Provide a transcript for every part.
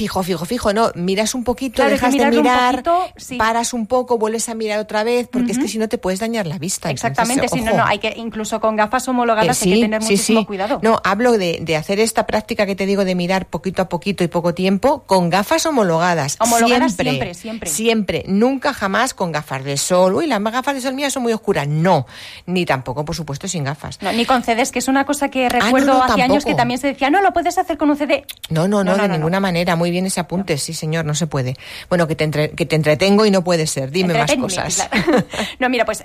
fijo, no, miras un poquito, claro, dejas de mirar, sí. paras un poco, vuelves a mirar otra vez, porque es que si no te puedes dañar la vista. Exactamente, entonces, no, hay que, incluso con gafas homologadas hay que tener muchísimo cuidado. No, hablo de hacer esta práctica que te digo de mirar poquito a poquito y poco tiempo con gafas homologadas. Siempre, nunca jamás con gafas de sol. Uy, las gafas de sol mías son muy oscuras. No, ni tampoco, por supuesto, sin gafas. No, ni con CDs, que es una cosa que recuerdo hace años que también se decía, no, lo puedes hacer con un CD. No, de ninguna manera. Muy bien ese apunte, sí, señor, no se puede. Bueno, que te entretengo y no puede ser. Dime más cosas. Claro. No, mira, pues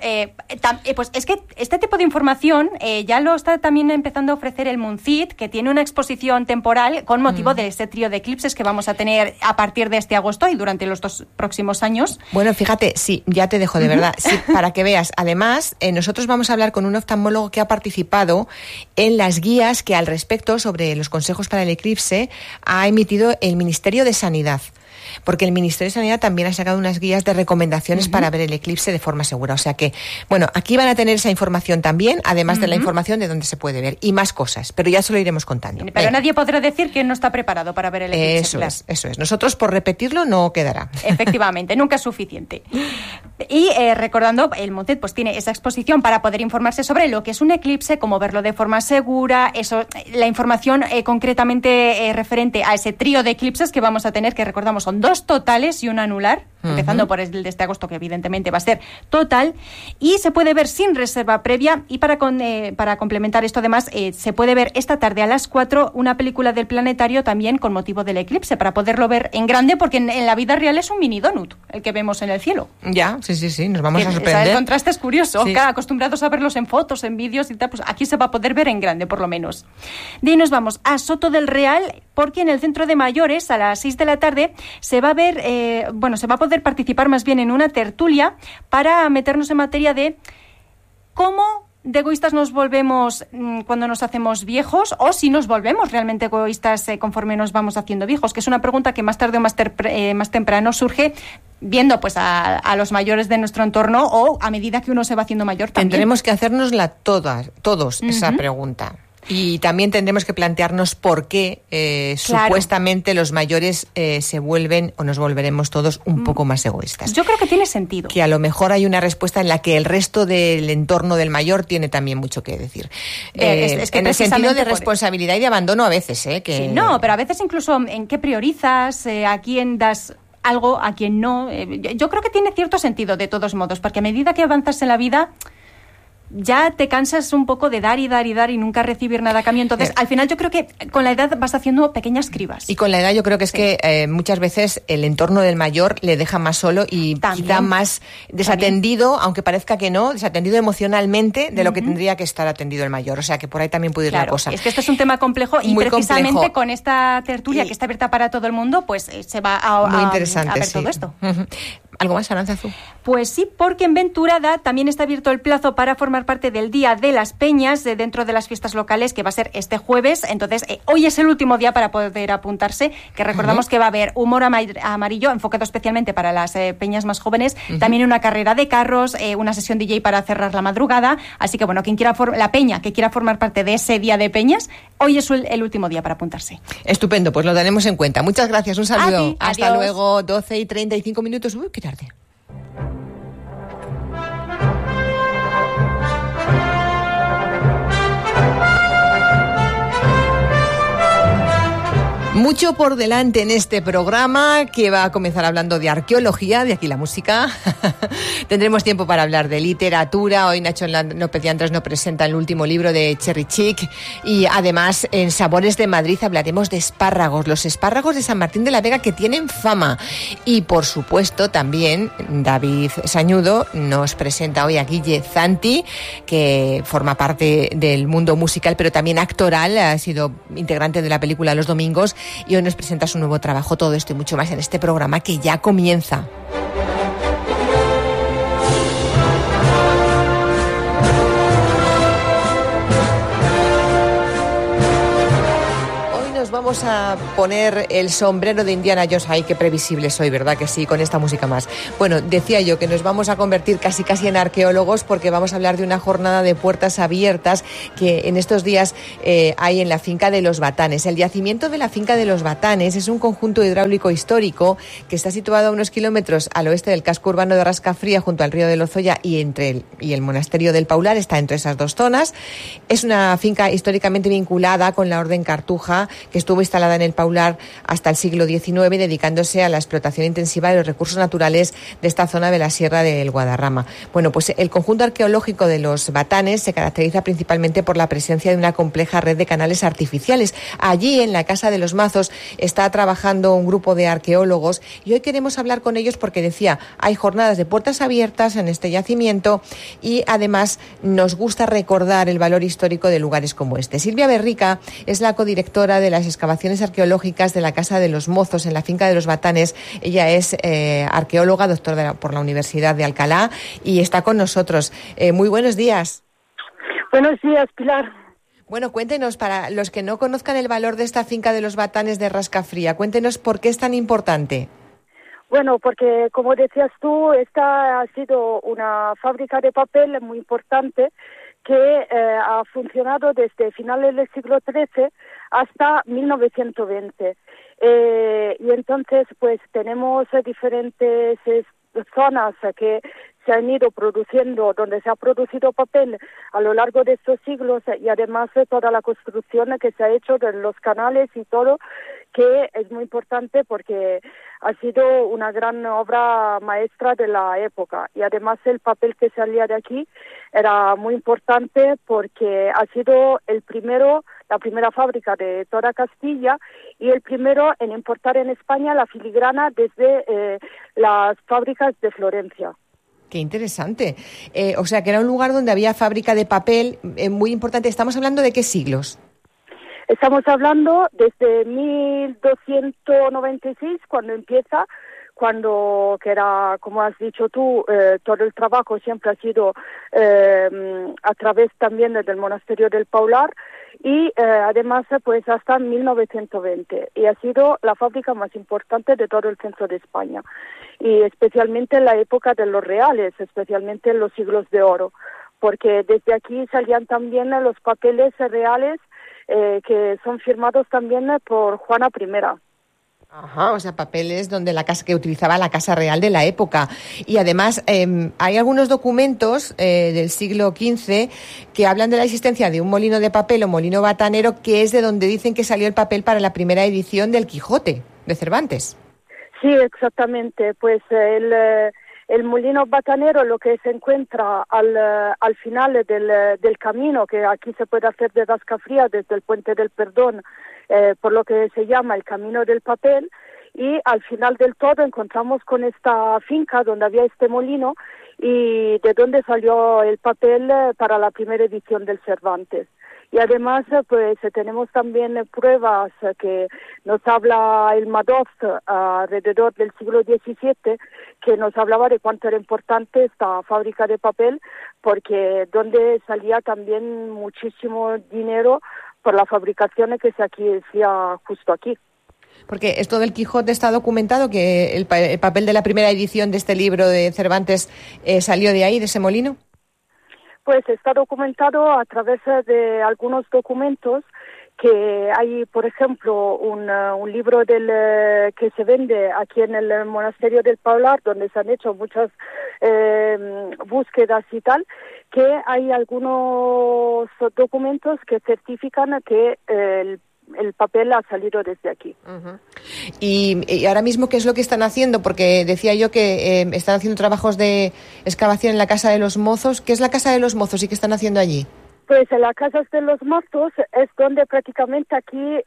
es que este tipo de información ya lo está también empezando a ofrecer el Muncit, que tiene una exposición temporal con motivo de este trío de eclipses que vamos a tener a partir de este agosto y durante los 2 próximos años. Bueno, fíjate, sí, ya te dejo, de verdad, sí, para que veas. Además, nosotros vamos a hablar con un oftalmólogo que ha participado en las guías que al respecto sobre los consejos para el eclipse ha emitido el Ministerio de Sanidad. Porque el Ministerio de Sanidad también ha sacado unas guías de recomendaciones para ver el eclipse de forma segura. O sea que, bueno, aquí van a tener esa información también, además de la información de dónde se puede ver y más cosas, pero ya se lo iremos contando. Pero nadie podrá decir que no está preparado para ver el eclipse. Eso es. Nosotros, por repetirlo, no quedará. Efectivamente, nunca es suficiente. Y recordando, el Muncit pues tiene esa exposición para poder informarse sobre lo que es un eclipse, cómo verlo de forma segura, la información concretamente referente a ese trío de eclipses que vamos a tener, que recordamos son 2 totales y un anular, empezando por el de este agosto, que evidentemente va a ser total, y se puede ver sin reserva previa. Y para complementar esto, además, se puede ver esta tarde a las 4 una película del planetario también con motivo del eclipse, para poderlo ver en grande, porque en la vida real es un mini donut el que vemos en el cielo. Ya, sí, nos vamos a sorprender. El contraste es curioso, acostumbrados a verlos en fotos, en vídeos y tal, pues aquí se va a poder ver en grande, por lo menos. De ahí nos vamos a Soto del Real, porque en el Centro de Mayores, a las 6 de la tarde, se va a ver, se va a poder participar más bien en una tertulia para meternos en materia de cómo de egoístas nos volvemos cuando nos hacemos viejos, o si nos volvemos realmente egoístas conforme nos vamos haciendo viejos, que es una pregunta que más tarde o más temprano surge viendo pues a los mayores de nuestro entorno, o a medida que uno se va haciendo mayor también. Tendremos que hacérnosla todos esa pregunta. Y también tendremos que plantearnos por qué supuestamente los mayores se vuelven, o nos volveremos todos un poco más egoístas. Yo creo que tiene sentido. Que a lo mejor hay una respuesta en la que el resto del entorno del mayor tiene también mucho que decir. Es que en el sentido de responsabilidad y de abandono a veces. Sí, no, pero a veces incluso en qué priorizas, a quién das algo, a quién no. Yo creo que tiene cierto sentido de todos modos, porque a medida que avanzas en la vida ya te cansas un poco de dar y nunca recibir nada a cambio. Entonces, al final yo creo que con la edad vas haciendo pequeñas cribas. Y con la edad yo creo que es que muchas veces el entorno del mayor le deja más solo y quizá más desatendido, aunque parezca que no, desatendido emocionalmente de lo que tendría que estar atendido el mayor. O sea, que por ahí también puede ir la cosa. Es que este es un tema complejo y precisamente complejo. Con esta tertulia que está abierta para todo el mundo, pues se va a ver todo esto. ¿Algo más, Arantzazu? Pues sí, porque en Venturada también está abierto el plazo para formar parte del Día de las Peñas dentro de las fiestas locales, que va a ser este jueves. Entonces, hoy es el último día para poder apuntarse, que recordamos que va a haber humor amarillo, enfocado especialmente para las peñas más jóvenes, también una carrera de carros, una sesión DJ para cerrar la madrugada. Así que, bueno, quien quiera la peña que quiera formar parte de ese Día de Peñas, hoy es el último día para apuntarse. Estupendo, pues lo tenemos en cuenta. Muchas gracias, un saludo. A ti, hasta adiós. Luego, 12:35. Uy, qué tarde. Mucho por delante en este programa, que va a comenzar hablando de arqueología, de aquí la música. Tendremos tiempo para hablar de literatura. Hoy Nacho López Andrés nos presenta el último libro de Cherry Chick. Y además, en Sabores de Madrid hablaremos de espárragos, los espárragos de San Martín de la Vega, que tienen fama. Y por supuesto también David Sañudo nos presenta hoy a Guille Zanti, que forma parte del mundo musical pero también actoral, ha sido integrante de la película Los Domingos, y hoy nos presenta su nuevo trabajo. Todo esto y mucho más en este programa que ya comienza. vamos a poner el sombrero de Indiana Jones. Ay, qué previsible soy, ¿verdad que sí? Con esta música más. Bueno, decía yo que nos vamos a convertir casi en arqueólogos, porque vamos a hablar de una jornada de puertas abiertas que en estos días hay en la finca de Los Batanes. El yacimiento de la finca de Los Batanes es un conjunto hidráulico histórico que está situado a unos kilómetros al oeste del casco urbano de Rascafría, junto al río de Lozoya y el monasterio del Paular. Está entre esas dos zonas. Es una finca históricamente vinculada con la Orden Cartuja, que estuvo instalada en el Paular hasta el siglo XIX, dedicándose a la explotación intensiva de los recursos naturales de esta zona de la Sierra del Guadarrama. Bueno, pues el conjunto arqueológico de Los Batanes se caracteriza principalmente por la presencia de una compleja red de canales artificiales. Allí, en la Casa de los Mazos, está trabajando un grupo de arqueólogos y hoy queremos hablar con ellos porque, decía, hay jornadas de puertas abiertas en este yacimiento y además nos gusta recordar el valor histórico de lugares como este. Silvia Berrica es la codirectora de las excavaciones arqueológicas de la Casa de los Mozos en la finca de Los Batanes. Ella es arqueóloga, doctora por la Universidad de Alcalá y está con nosotros. Muy buenos días. Buenos días, Pilar. Bueno, cuéntenos, para los que no conozcan el valor de esta finca de Los Batanes de Rascafría, cuéntenos por qué es tan importante. Bueno, porque como decías tú, esta ha sido una fábrica de papel muy importante que ha funcionado desde finales del siglo XIII hasta 1920. Y entonces, pues tenemos diferentes zonas que se han ido produciendo, donde se ha producido papel a lo largo de estos siglos, y además de toda la construcción que se ha hecho de los canales y todo, que es muy importante porque ha sido una gran obra maestra de la época. Y además el papel que salía de aquí era muy importante porque ha sido la primera fábrica de toda Castilla y el primero en importar en España la filigrana desde las fábricas de Florencia. Qué interesante. O sea, que era un lugar donde había fábrica de papel muy importante. ¿Estamos hablando de qué siglos? Estamos hablando desde 1296, cuando empieza, que era, como has dicho tú, todo el trabajo siempre ha sido a través también del monasterio del Paular, y además pues hasta 1920, y ha sido la fábrica más importante de todo el centro de España, y especialmente en la época de los reales, especialmente en los siglos de oro, porque desde aquí salían también los papeles reales que son firmados también por Juana I. Ajá, o sea, papeles donde que utilizaba la Casa Real de la época. Y además hay algunos documentos del siglo XV que hablan de la existencia de un molino de papel o molino batanero, que es de donde dicen que salió el papel para la primera edición del Quijote de Cervantes. Sí, exactamente. Pues el molino batanero, lo que se encuentra al final del camino, que aquí se puede hacer de Rascafría desde el Puente del Perdón, por lo que se llama el Camino del Papel, y al final del todo encontramos con esta finca donde había este molino y de donde salió el papel para la primera edición del Cervantes. Y además, pues tenemos también pruebas que nos habla el Madoz alrededor del siglo XVII, que nos hablaba de cuánto era importante esta fábrica de papel, porque donde salía también muchísimo dinero por la fabricación que se hacía justo aquí. Porque esto del Quijote está documentado, que el papel de la primera edición de este libro de Cervantes salió de ahí, de ese molino. Pues está documentado a través de algunos documentos que hay, por ejemplo, un libro que se vende aquí en el monasterio del Paular, donde se han hecho muchas búsquedas y tal, que hay algunos documentos que certifican que el papel ha salido desde aquí. Uh-huh. Y ahora mismo, ¿qué es lo que están haciendo? Porque decía yo que están haciendo trabajos de excavación en la Casa de los Mozos. ¿Qué es la Casa de los Mozos y qué están haciendo allí? Pues en la Casa de los Mozos es donde prácticamente aquí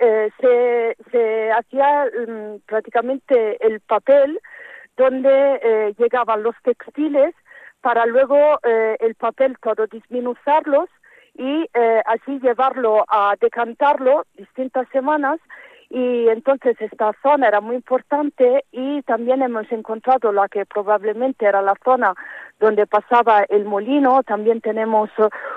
se hacía prácticamente el papel, donde llegaban los textiles para luego el papel todo disminuzarlos y así llevarlo a decantarlo distintas semanas y entonces esta zona era muy importante y también hemos encontrado la que probablemente era la zona donde pasaba el molino. También tenemos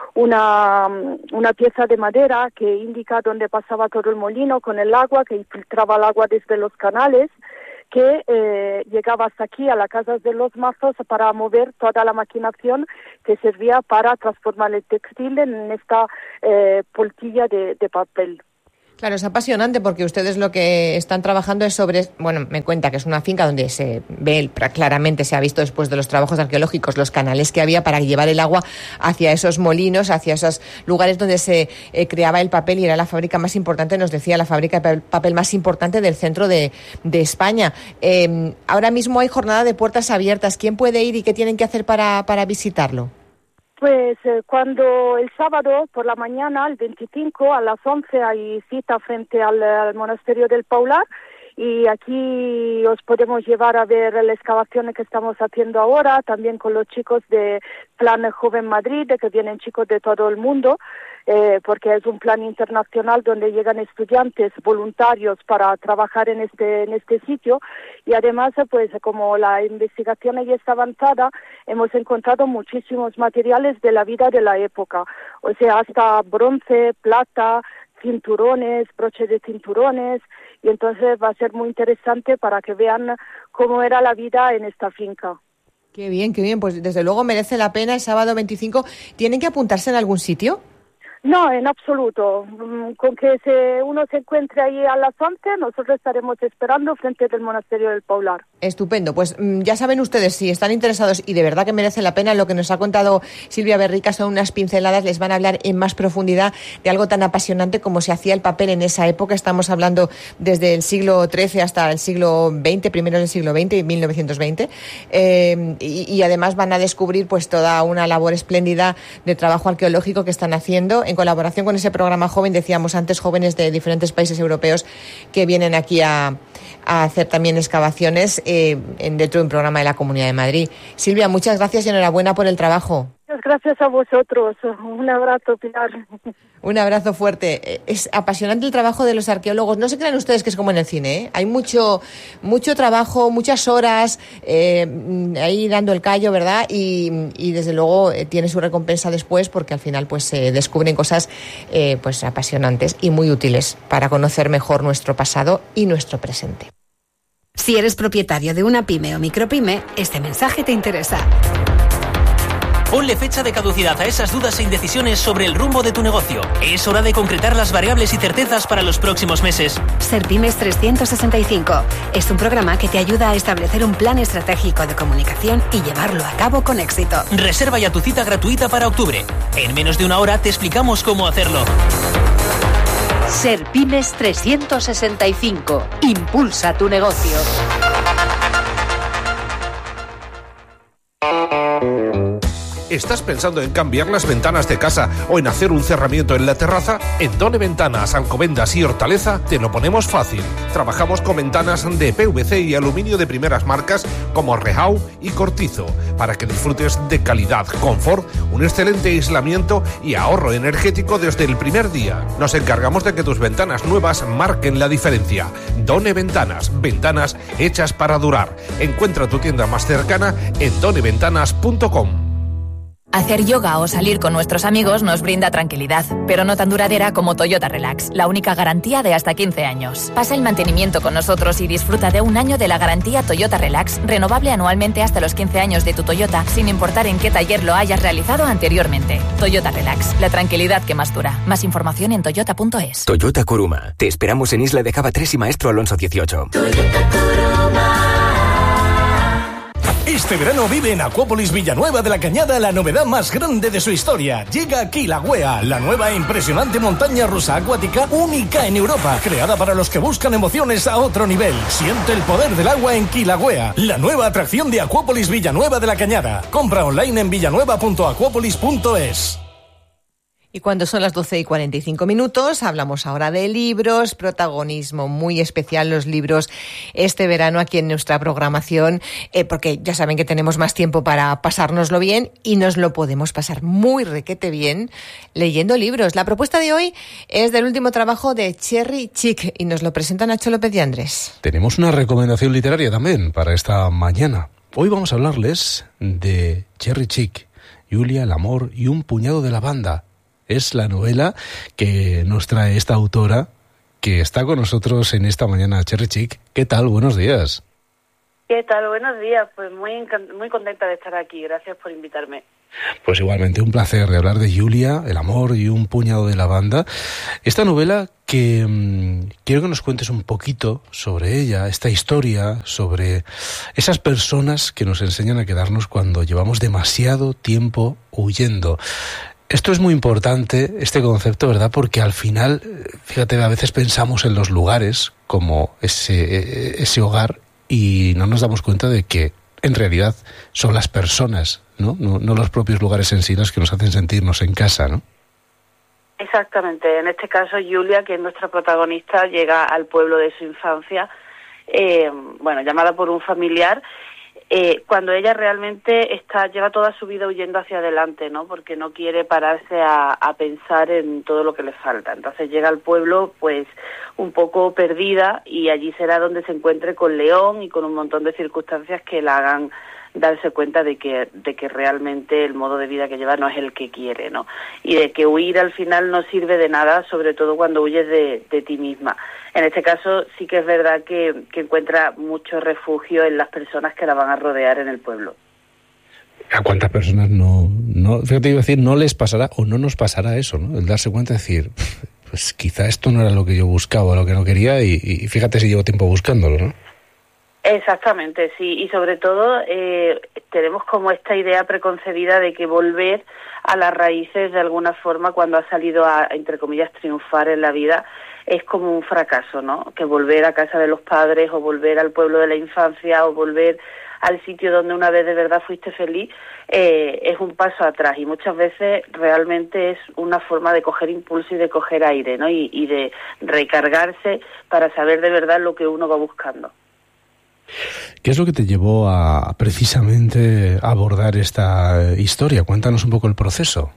una pieza de madera que indica dónde pasaba todo el molino con el agua, que filtraba el agua desde los canales, que llegaba hasta aquí a la casa de los Mazos para mover toda la maquinación que servía para transformar el textil en esta polquilla de papel. Claro, es apasionante porque ustedes lo que están trabajando es sobre, bueno, me cuenta que es una finca donde se ve claramente, se ha visto después de los trabajos arqueológicos, los canales que había para llevar el agua hacia esos molinos, hacia esos lugares donde se creaba el papel, y era la fábrica más importante, nos decía, la fábrica de papel más importante del centro de España. Ahora mismo hay jornada de puertas abiertas. ¿Quién puede ir y qué tienen que hacer para visitarlo? Pues cuando el sábado por la mañana, el 25, a las 11, hay cita frente al monasterio del Paular, y aquí os podemos llevar a ver las excavaciones que estamos haciendo ahora, también con los chicos de Plan Joven Madrid, de que vienen chicos de todo el mundo, porque es un plan internacional donde llegan estudiantes voluntarios para trabajar en este sitio, y además pues como la investigación ya está avanzada, hemos encontrado muchísimos materiales de la vida de la época, o sea, hasta bronce, plata, cinturones, broches de cinturones, y entonces va a ser muy interesante para que vean cómo era la vida en esta finca. Qué bien, pues desde luego merece la pena el sábado 25. ¿Tienen que apuntarse en algún sitio? No, en absoluto. Con que uno se encuentre ahí a las 11, nosotros estaremos esperando frente del monasterio del Paular. Estupendo. Pues ya saben ustedes, si están interesados, y de verdad que merece la pena, lo que nos ha contado Silvia Berrica son unas pinceladas, les van a hablar en más profundidad de algo tan apasionante como se hacía el papel en esa época. Estamos hablando desde el siglo XIII hasta el siglo XX, primero en el siglo XX y 1920. Y además van a descubrir pues toda una labor espléndida de trabajo arqueológico que están haciendo en colaboración con ese programa joven, decíamos antes, jóvenes de diferentes países europeos que vienen aquí a hacer también excavaciones dentro de un programa de la Comunidad de Madrid. Silvia, muchas gracias y enhorabuena por el trabajo. Muchas gracias a vosotros. Un abrazo, Pilar. Un abrazo fuerte. Es apasionante el trabajo de los arqueólogos. No se crean ustedes que es como en el cine, ¿eh? Hay mucho trabajo, muchas horas ahí dando el callo, ¿verdad? Y desde luego tiene su recompensa después, porque al final pues se descubren cosas pues apasionantes y muy útiles para conocer mejor nuestro pasado y nuestro presente. Si eres propietario de una pyme o micropyme, este mensaje te interesa. Ponle fecha de caducidad a esas dudas e indecisiones sobre el rumbo de tu negocio. Es hora de concretar las variables y certezas para los próximos meses. Serpymes 365 es un programa que te ayuda a establecer un plan estratégico de comunicación y llevarlo a cabo con éxito. Reserva ya tu cita gratuita para octubre. En menos de una hora te explicamos cómo hacerlo. Serpymes 365. Impulsa tu negocio. ¿Estás pensando en cambiar las ventanas de casa o en hacer un cerramiento en la terraza? En Done Ventanas, Alcobendas y Hortaleza te lo ponemos fácil. Trabajamos con ventanas de PVC y aluminio de primeras marcas como Rehau y Cortizo, para que disfrutes de calidad, confort, un excelente aislamiento y ahorro energético desde el primer día. Nos encargamos de que tus ventanas nuevas marquen la diferencia. Done Ventanas, ventanas hechas para durar. Encuentra tu tienda más cercana en doneventanas.com. Hacer yoga o salir con nuestros amigos nos brinda tranquilidad, pero no tan duradera como Toyota Relax, la única garantía de hasta 15 años. Pasa el mantenimiento con nosotros y disfruta de un año de la garantía Toyota Relax, renovable anualmente hasta los 15 años de tu Toyota, sin importar en qué taller lo hayas realizado anteriormente. Toyota Relax, la tranquilidad que más dura. Más información en toyota.es. Toyota Kuruma. Te esperamos en Isla de Java 3 y Maestro Alonso 18. Toyota Kuruma. Este verano vive en Acuópolis Villanueva de la Cañada la novedad más grande de su historia. Llega Kilauea, la nueva e impresionante montaña rusa acuática única en Europa, creada para los que buscan emociones a otro nivel. Siente el poder del agua en Kilauea, la nueva atracción de Acuópolis Villanueva de la Cañada. Compra online en villanueva.acuópolis.es. Y cuando son las 12:45, hablamos ahora de libros, protagonismo muy especial los libros este verano aquí en nuestra programación, porque ya saben que tenemos más tiempo para pasárnoslo bien y nos lo podemos pasar muy requete bien leyendo libros. La propuesta de hoy es del último trabajo de Cherry Chick y nos lo presenta Nacho López de Andrés. Tenemos una recomendación literaria también para esta mañana. Hoy vamos a hablarles de Cherry Chick, Julia, el amor y un puñado de lavanda. Es la novela que nos trae esta autora que está con nosotros en esta mañana. Cherry Chick, ¿qué tal? Buenos días. ¿Qué tal? Buenos días. Pues muy contenta de estar aquí. Gracias por invitarme. Pues igualmente un placer de hablar de Julia, el amor y un puñado de lavanda. Esta novela que quiero que nos cuentes un poquito sobre ella, esta historia, sobre esas personas que nos enseñan a quedarnos cuando llevamos demasiado tiempo huyendo. Esto es muy importante, este concepto, ¿verdad? Porque al final, fíjate, a veces pensamos en los lugares como ese hogar y no nos damos cuenta de que en realidad son las personas, ¿no? No los propios lugares en sí los que nos hacen sentirnos en casa, ¿no? Exactamente. En este caso, Julia, que es nuestra protagonista, llega al pueblo de su infancia, llamada por un familiar, cuando ella realmente lleva toda su vida huyendo hacia adelante, ¿no? Porque no quiere pararse a pensar en todo lo que le falta. Entonces llega al pueblo, pues, un poco perdida, y allí será donde se encuentre con León y con un montón de circunstancias que la hagan darse cuenta de que realmente el modo de vida que lleva no es el que quiere, ¿no? Y de que huir al final no sirve de nada, sobre todo cuando huyes de ti misma. En este caso sí que es verdad que encuentra mucho refugio en las personas que la van a rodear en el pueblo. ¿A cuántas personas no fíjate, iba a decir, no les pasará o no nos pasará eso, ¿no? El darse cuenta de decir, pues quizá esto no era lo que yo buscaba, lo que no quería, y fíjate si llevo tiempo buscándolo, ¿no? Exactamente, sí, y sobre todo tenemos como esta idea preconcebida de que volver a las raíces de alguna forma cuando ha salido a, entre comillas, triunfar en la vida es como un fracaso, ¿no? Que volver a casa de los padres o volver al pueblo de la infancia o volver al sitio donde una vez de verdad fuiste feliz es un paso atrás, y muchas veces realmente es una forma de coger impulso y de coger aire, ¿no? Y de recargarse para saber de verdad lo que uno va buscando. ¿Qué es lo que te llevó a precisamente abordar esta historia? Cuéntanos un poco el proceso.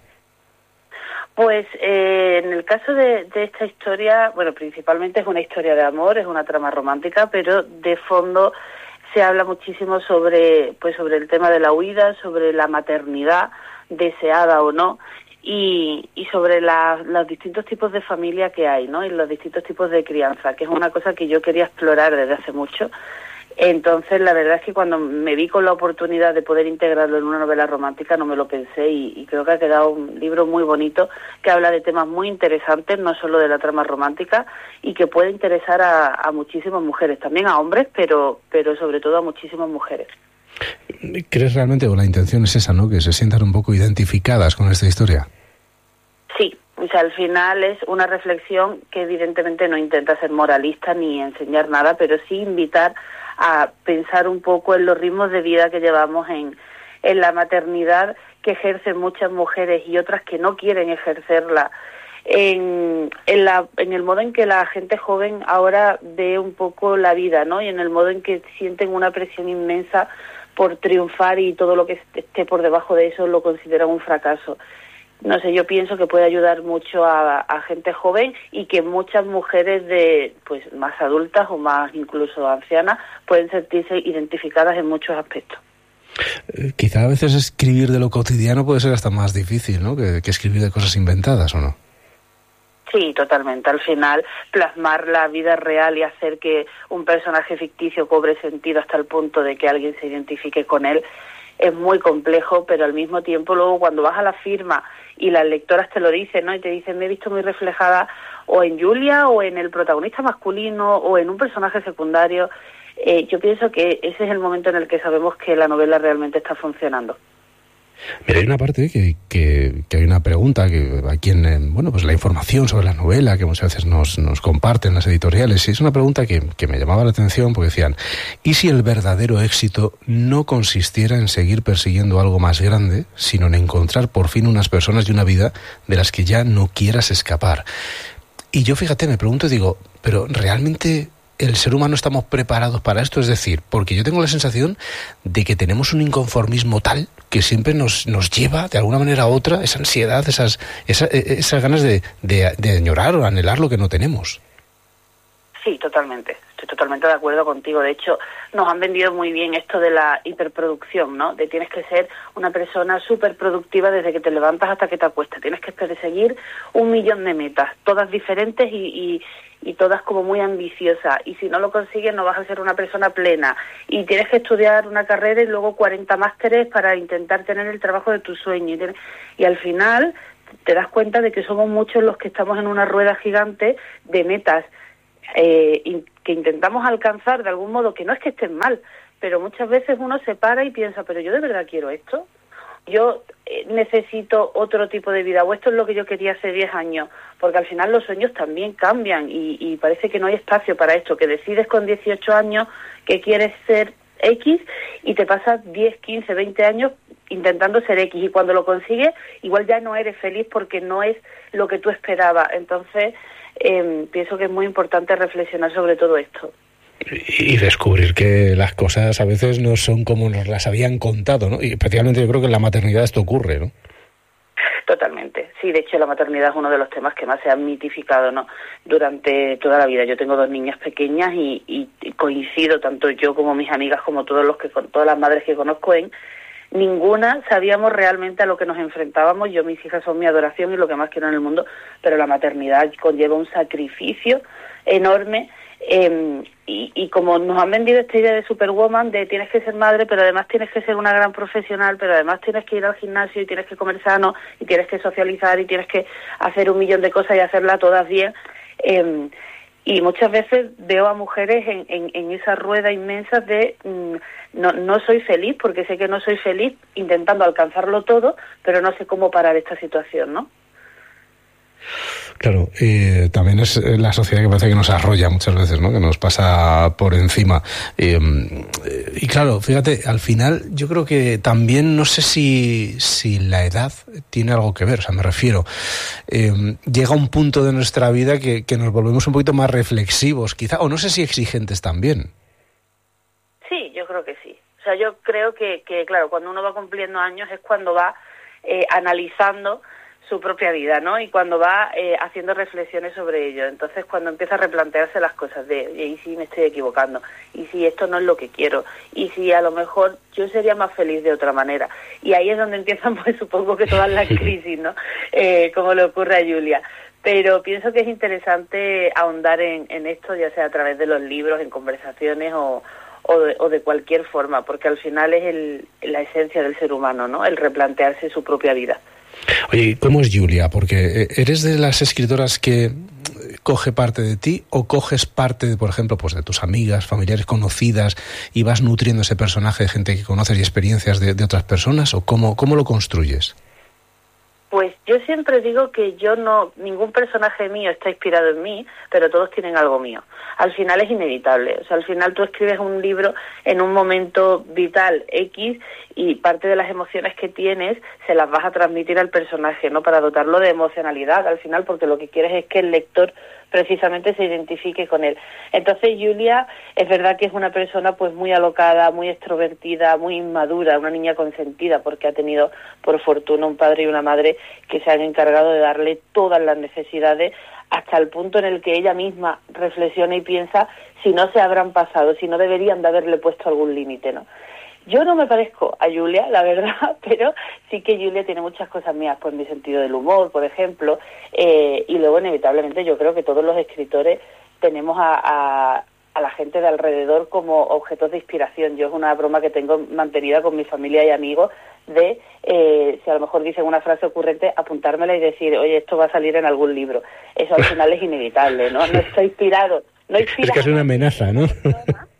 Pues en el caso de esta historia, bueno, principalmente es una historia de amor, es una trama romántica, pero de fondo se habla muchísimo sobre el tema de la huida, sobre la maternidad, deseada o no, y sobre los distintos tipos de familia que hay, ¿no? Y los distintos tipos de crianza, que es una cosa que yo quería explorar desde hace mucho. Entonces, la verdad es que cuando me vi con la oportunidad de poder integrarlo en una novela romántica, no me lo pensé, y creo que ha quedado un libro muy bonito que habla de temas muy interesantes, no solo de la trama romántica, y que puede interesar a muchísimas mujeres, también a hombres, pero sobre todo a muchísimas mujeres. ¿Crees realmente, o la intención es esa, ¿no?, que se sientan un poco identificadas con esta historia? Sí. O sea, al final es una reflexión que evidentemente no intenta ser moralista ni enseñar nada, pero sí invitar a pensar un poco en los ritmos de vida que llevamos en la maternidad que ejercen muchas mujeres y otras que no quieren ejercerla, en el modo en que la gente joven ahora ve un poco la vida, ¿no? Y en el modo en que sienten una presión inmensa por triunfar, y todo lo que esté por debajo de eso lo consideran un fracaso. No sé, yo pienso que puede ayudar mucho a gente joven, y que muchas mujeres más adultas o más incluso ancianas pueden sentirse identificadas en muchos aspectos. Quizá a veces escribir de lo cotidiano puede ser hasta más difícil, ¿no?, que escribir de cosas inventadas, ¿o no? Sí, totalmente. Al final, plasmar la vida real y hacer que un personaje ficticio cobre sentido hasta el punto de que alguien se identifique con él es muy complejo, pero al mismo tiempo luego cuando vas a la firma y las lectoras te lo dicen, ¿no?, y te dicen, me he visto muy reflejada o en Julia o en el protagonista masculino o en un personaje secundario, yo pienso que ese es el momento en el que sabemos que la novela realmente está funcionando. Mira, hay una parte que hay una pregunta que aquí pues la información sobre la novela que muchas veces nos comparten las editoriales, y es una pregunta que me llamaba la atención porque decían, ¿y si el verdadero éxito no consistiera en seguir persiguiendo algo más grande, sino en encontrar por fin unas personas y una vida de las que ya no quieras escapar? Y yo, fíjate, me pregunto y digo, ¿pero realmente el ser humano estamos preparados para esto? Es decir, porque yo tengo la sensación de que tenemos un inconformismo tal que siempre nos lleva de alguna manera u otra esa ansiedad, esas ganas de añorar o anhelar lo que no tenemos. Sí, totalmente. Estoy totalmente de acuerdo contigo. De hecho, nos han vendido muy bien esto de la hiperproducción, ¿no? De tienes que ser una persona súper productiva desde que te levantas hasta que te acuestas. Tienes que perseguir 1.000.000 de metas, todas diferentes y todas como muy ambiciosas. Y si no lo consigues, no vas a ser una persona plena. Y tienes que estudiar una carrera y luego 40 másteres para intentar tener el trabajo de tu sueño. Y al final te das cuenta de que somos muchos los que estamos en una rueda gigante de metas que intentamos alcanzar de algún modo, que no es que estén mal, pero muchas veces uno se para y piensa, ¿pero yo de verdad quiero esto? Yo necesito otro tipo de vida, o esto es lo que yo quería hace 10 años, porque al final los sueños también cambian y parece que no hay espacio para esto, que decides con 18 años que quieres ser X y te pasas 10, 15, 20 años intentando ser X, y cuando lo consigues igual ya no eres feliz porque no es lo que tú esperabas. Entonces pienso que es muy importante reflexionar sobre todo esto. Y descubrir que las cosas a veces no son como nos las habían contado, ¿no? Y especialmente yo creo que en la maternidad esto ocurre, ¿no? Totalmente. Sí, de hecho la maternidad es uno de los temas que más se han mitificado, ¿no? Durante toda la vida. Yo tengo 2 niñas pequeñas y coincido, tanto yo como mis amigas, como todas las madres que conozco, en ninguna sabíamos realmente a lo que nos enfrentábamos. Yo, mis hijas son mi adoración y lo que más quiero en el mundo, pero la maternidad conlleva un sacrificio enorme. Y como nos han vendido esta idea de Superwoman, de tienes que ser madre, pero además tienes que ser una gran profesional, pero además tienes que ir al gimnasio y tienes que comer sano y tienes que socializar y tienes que hacer 1.000.000 de cosas y hacerlas todas bien, y muchas veces veo a mujeres en esa rueda inmensa de no soy feliz, porque sé que no soy feliz intentando alcanzarlo todo, pero no sé cómo parar esta situación, ¿no? Claro, también es la sociedad que parece que nos arrolla muchas veces, ¿no? Que nos pasa por encima. Y claro, fíjate, al final yo creo que también, no sé si la edad tiene algo que ver, o sea, me refiero, llega un punto de nuestra vida que nos volvemos un poquito más reflexivos, quizá, o no sé si exigentes también. Sí, yo creo que sí. O sea, yo creo que claro, cuando uno va cumpliendo años es cuando va analizando su propia vida, ¿no? Y cuando va haciendo reflexiones sobre ello. Entonces, cuando empieza a replantearse las cosas de, ¿y si me estoy equivocando? ¿Y si esto no es lo que quiero? ¿Y si a lo mejor yo sería más feliz de otra manera? Y ahí es donde empiezan, pues supongo que todas las crisis, ¿no? Como le ocurre a Julia. Pero pienso que es interesante ahondar en esto, ya sea a través de los libros, en conversaciones o de cualquier forma, porque al final es la esencia del ser humano, ¿no? El replantearse su propia vida. Oye, ¿cómo es Julia? Porque ¿eres de las escritoras que coge parte de ti o coges parte, por ejemplo, pues de tus amigas, familiares conocidas y vas nutriendo ese personaje de gente que conoces y experiencias de otras personas? ¿O cómo lo construyes? Pues yo siempre digo que ningún personaje mío está inspirado en mí, pero todos tienen algo mío. Al final es inevitable. O sea, al final tú escribes un libro en un momento vital X y parte de las emociones que tienes se las vas a transmitir al personaje, ¿no? Para dotarlo de emocionalidad al final, porque lo que quieres es que el lector precisamente se identifique con él. Entonces Julia es verdad que es una persona pues muy alocada, muy extrovertida, muy inmadura, una niña consentida, porque ha tenido por fortuna un padre y una madre que se han encargado de darle todas las necesidades, hasta el punto en el que ella misma reflexiona y piensa si no se habrán pasado, si no deberían de haberle puesto algún límite, ¿no? Yo no me parezco a Julia, la verdad, pero sí que Julia tiene muchas cosas mías, por mi sentido del humor, por ejemplo, y luego inevitablemente yo creo que todos los escritores tenemos a la gente de alrededor como objetos de inspiración. Yo es una broma que tengo mantenida con mi familia y amigos de, si a lo mejor dicen una frase ocurrente, apuntármela y decir, oye, esto va a salir en algún libro. Eso al final es inevitable, ¿no? No está inspirado. No es casi una amenaza, ¿no?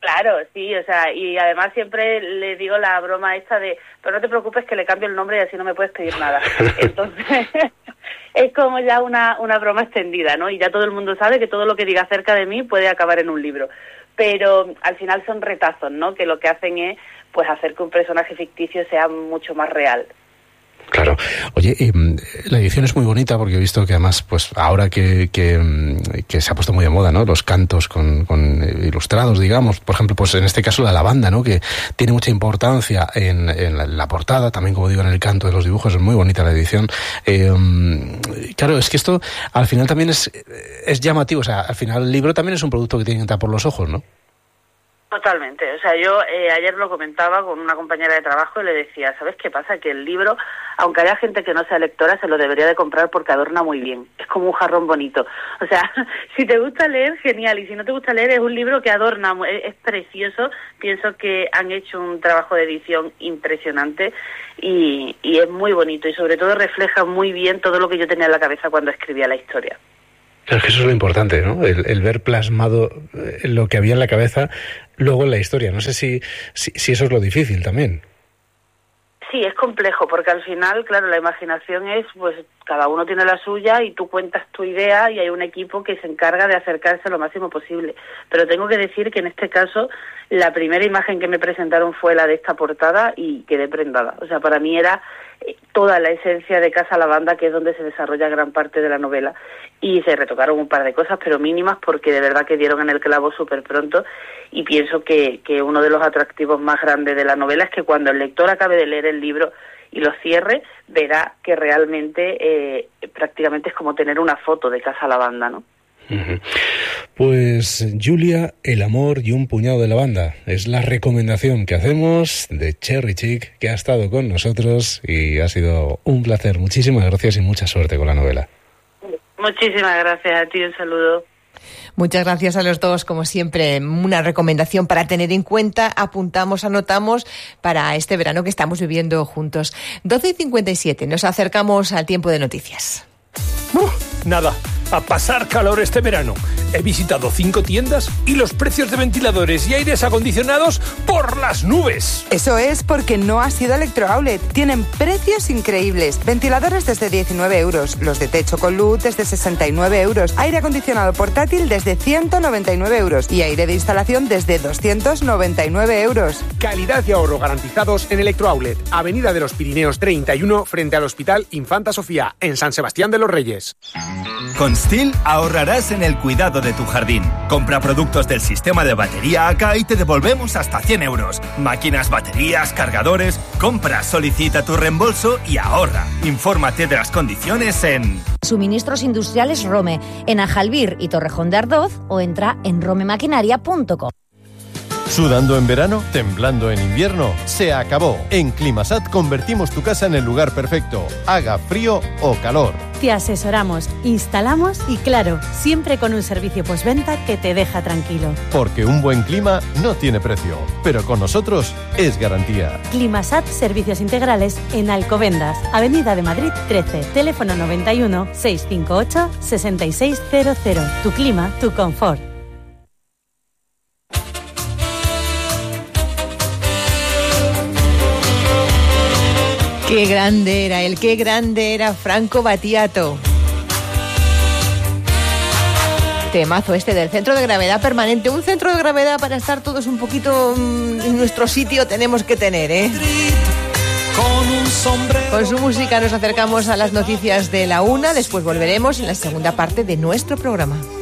Claro, sí, o sea, y además siempre le digo la broma esta de, pero no te preocupes que le cambio el nombre y así no me puedes pedir nada. Entonces, es como ya una broma extendida, ¿no? Y ya todo el mundo sabe que todo lo que diga acerca de mí puede acabar en un libro. Pero al final son retazos, ¿no? Que lo que hacen es, pues, hacer que un personaje ficticio sea mucho más real. Claro. Oye, la edición es muy bonita porque he visto que además, pues ahora que se ha puesto muy de moda, ¿no? Los cantos con ilustrados, digamos. Por ejemplo, pues en este caso la lavanda, ¿no? Que tiene mucha importancia en la portada, también como digo en el canto de los dibujos, es muy bonita la edición. Claro, es que esto al final también es llamativo, o sea, al final el libro también es un producto que tiene que entrar por los ojos, ¿no? Totalmente, o sea, yo ayer lo comentaba con una compañera de trabajo y le decía, ¿sabes qué pasa? Que el libro, aunque haya gente que no sea lectora, se lo debería de comprar porque adorna muy bien, es como un jarrón bonito, o sea, si te gusta leer, genial, y si no te gusta leer, es un libro que adorna, es precioso, pienso que han hecho un trabajo de edición impresionante y es muy bonito y sobre todo refleja muy bien todo lo que yo tenía en la cabeza cuando escribía la historia. Claro, que eso es lo importante, ¿no? El ver plasmado lo que había en la cabeza luego en la historia. No sé si eso es lo difícil también. Sí, es complejo, porque al final, claro, la imaginación es, pues, cada uno tiene la suya y tú cuentas tu idea y hay un equipo que se encarga de acercarse lo máximo posible. Pero tengo que decir que en este caso, la primera imagen que me presentaron fue la de esta portada y quedé prendada. O sea, para mí era toda la esencia de Casa Lavanda, que es donde se desarrolla gran parte de la novela. Y se retocaron un par de cosas, pero mínimas, porque de verdad que dieron en el clavo súper pronto. Y pienso que uno de los atractivos más grandes de la novela es que cuando el lector acabe de leer el libro y lo cierre, verá que realmente prácticamente es como tener una foto de Casa Lavanda, ¿no? Pues Julia, el amor y un puñado de lavanda es la recomendación que hacemos de Cherry Chick, que ha estado con nosotros y ha sido un placer. Muchísimas gracias y mucha suerte con la novela. Muchísimas gracias a ti, un saludo. Muchas gracias a los dos, como siempre, una recomendación para tener en cuenta, apuntamos, anotamos para este verano que estamos viviendo juntos. 12:57, nos acercamos al tiempo de noticias. Nada, a pasar calor este verano. He visitado 5 tiendas y los precios de ventiladores y aires acondicionados por las nubes. Eso es porque no has ido a Electrooutlet. Tienen precios increíbles. Ventiladores desde 19 euros, los de techo con luz desde 69 euros, aire acondicionado portátil desde 199 euros y aire de instalación desde 299 euros. Calidad y ahorro garantizados en Electrooutlet, Avenida de los Pirineos 31, frente al Hospital Infanta Sofía, en San Sebastián de los Reyes. Con STIHL ahorrarás en el cuidado de tu jardín. Compra productos del sistema de batería AK y te devolvemos hasta 100 euros. Máquinas, baterías, cargadores. Compra, solicita tu reembolso y ahorra. Infórmate de las condiciones en Suministros Industriales Rome, en Ajalbir y Torrejón de Ardoz, o entra en romemaquinaria.com. ¿Sudando en verano? ¿Temblando en invierno? Se acabó. En Climasat convertimos tu casa en el lugar perfecto, haga frío o calor. Te asesoramos, instalamos y, claro, siempre con un servicio postventa que te deja tranquilo. Porque un buen clima no tiene precio, pero con nosotros es garantía. Climasat Servicios Integrales en Alcobendas, Avenida de Madrid 13, teléfono 91 658 6600. Tu clima, tu confort. Qué grande era Franco Battiato. Temazo este del centro de gravedad permanente. Un centro de gravedad para estar todos un poquito en nuestro sitio tenemos que tener, ¿eh? Con su música nos acercamos a las noticias de la 1. Después volveremos en la segunda parte de nuestro programa.